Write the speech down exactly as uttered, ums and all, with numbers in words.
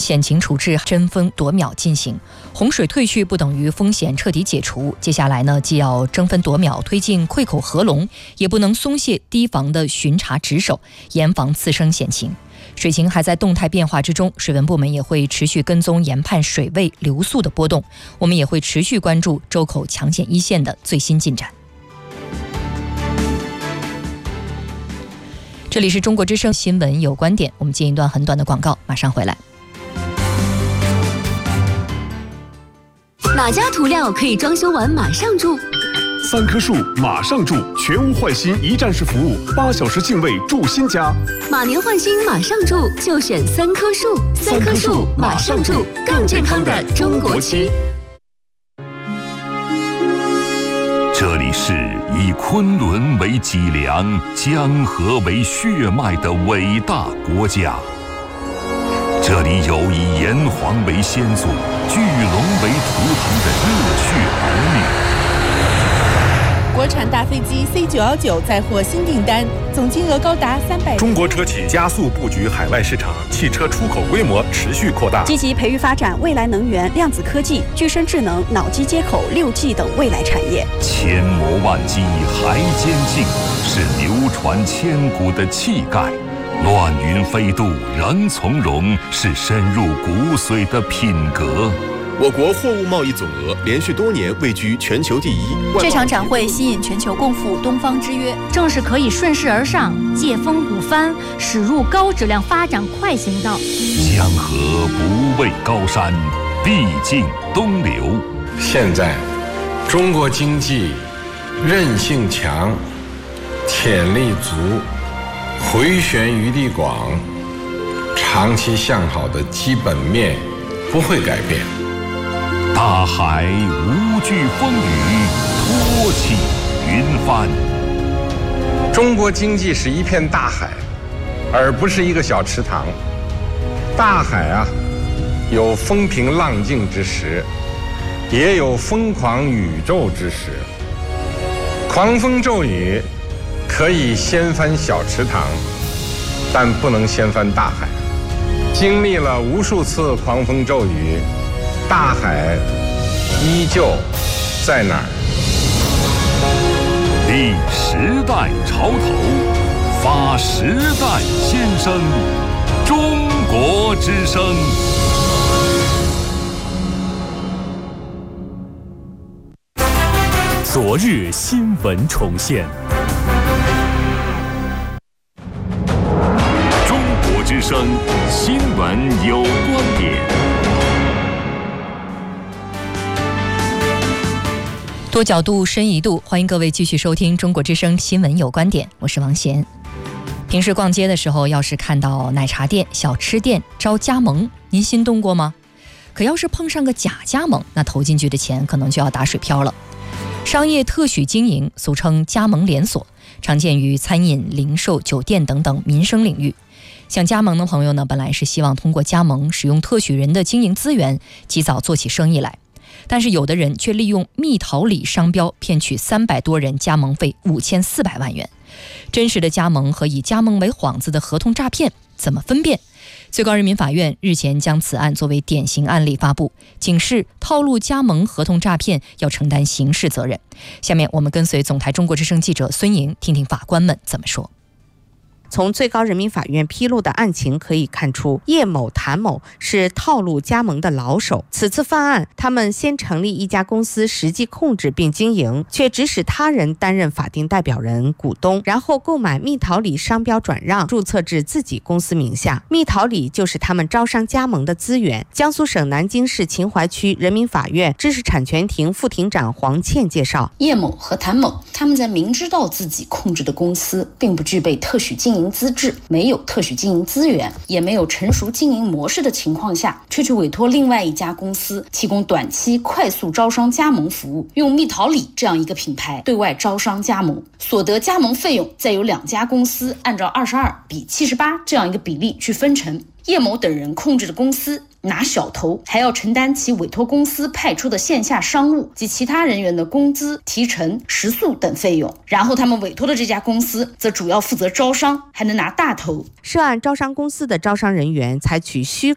险情处置争分夺秒进行。洪水退去不等于风险彻底解除，接下来呢，既要争分夺秒推进溃口合龙，也不能松懈堤防的巡查值守，严防次生险情。水情还在动态变化之中，水文部门也会持续跟踪研判水位流速的波动，我们也会持续关注周口抢险一线的最新进展。这里是中国之声新闻有观点，我们进一段很短的广告，马上回来。 哪家涂料可以装修完马上住？ 三棵树马上住，全屋换新一站式服务，八小时净位住新家。 马年换新马上住，就选三棵树。三棵树马上住，更健康的中国区。 这里是以昆仑为脊梁、江河为血脉的伟大国家。这里有以炎黄为先祖、巨龙为图腾的热血儿女。 国产大飞机 C 九一九再获新订单，总金额高达三百。 中国车企加速布局海外市场，汽车出口规模持续扩大， 积极培育发展未来能源、量子科技、具身智能、脑机接口、六 G 等未来产业。 千磨万击还坚劲，是流传千古的气概；乱云飞渡仍从容，是深入骨髓的品格。 我国货物贸易总额连续多年位居全球第一。 这场展会吸引全球共赴东方之约， 正是可以顺势而上，借风鼓帆，驶入高质量发展快行道。 江河不畏高山，必尽东流。 现在，中国经济韧性强，潜力足，回旋余地广，长期向好的基本面不会改变。 大海无惧风雨，托起云帆。 中国经济是一片大海，而不是一个小池塘。大海啊，有风平浪静之时，也有疯狂宇宙之时。狂风骤雨可以掀翻小池塘，但不能掀翻大海。经历了无数次狂风骤雨，大海依旧在哪儿？ 立时代潮头，发时代先声，中国之声。 昨日新闻重现， 中国之声新闻有观点。 多角度深一度，欢迎各位继续收听中国之声新闻有观点，我是王贤。平时逛街的时候，要是看到奶茶店、小吃店招加盟，您心动过吗？可要是碰上个假加盟，那投进去的钱可能就要打水漂了。商业特许经营，俗称加盟连锁，常见于餐饮、零售、酒店等等民生领域。想加盟的朋友呢，本来是希望通过加盟使用特许人的经营资源，及早做起生意来。但是有的人却利用蜜桃李商标骗取三百多人加盟费五千四百万元。真实的加盟和以加盟为幌子的合同诈骗怎么分辨？最高人民法院日前将此案作为典型案例发布，警示套路加盟合同诈骗要承担刑事责任。下面我们跟随总台中国之声记者孙莹，听听法官们怎么说。 从最高人民法院披露的案情可以看出，叶某、谭某是套路加盟的老手。此次犯案，他们先成立一家公司，实际控制并经营，却指使他人担任法定代表人、股东，然后购买蜜桃李商标转让，注册至自己公司名下。蜜桃李就是他们招商加盟的资源。江苏省南京市秦淮区人民法院知识产权庭副庭长黄倩介绍， 叶某和谭某他们在明知道自己控制的公司并不具备特许经营资质，没有特许经营资源，也没有成熟经营模式的情况下，却去委托另外一家公司提供短期快速招商加盟服务，用蜜桃李这样一个品牌对外招商加盟，所得加盟费用再由两家公司按照二十二比七十八这样一个比例去分成。叶某等人控制的公司拿小头，还要承担其委托公司派出的线下商务及其他人员的工资、提成、食宿等费用，然后他们委托的这家公司则主要负责招商，还能拿大头。 涉案招商公司的招商人员采取虚